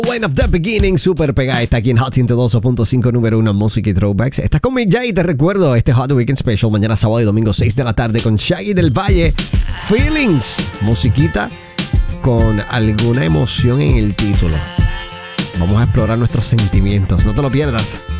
When of the Beginning, super pegada. Está aquí en Hot 102.5, número 1 Música y Throwbacks. Estás con Mick J y te recuerdo este Hot Weekend Special mañana sábado y domingo 6 de la tarde con Shaggy del Valle. Feelings, musiquita con alguna emoción en el título. Vamos a explorar nuestros sentimientos, no te lo pierdas.